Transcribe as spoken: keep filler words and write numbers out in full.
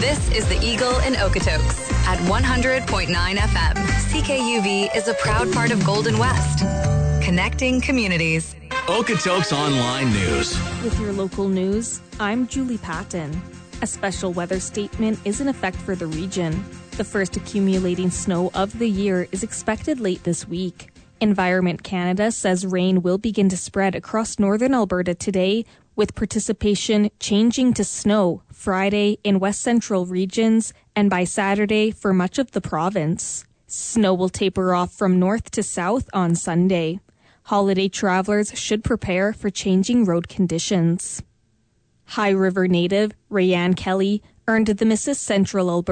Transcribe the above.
This is the Eagle in Okotoks at one hundred point nine F M. C K U V is a proud part of Golden West, connecting communities. Okotoks Online News. With your local news, I'm Julie Patton. A special weather statement is in effect for the region. The first accumulating snow of the year is expected late this week. Environment Canada says rain will begin to spread across northern Alberta today, with participation changing to snow Friday in west central regions and by Saturday for much of the province. Snow will taper off from north to south on Sunday. Holiday travelers should prepare for changing road conditions. High River native Rayanne Kelly earned the Missus Central Alberta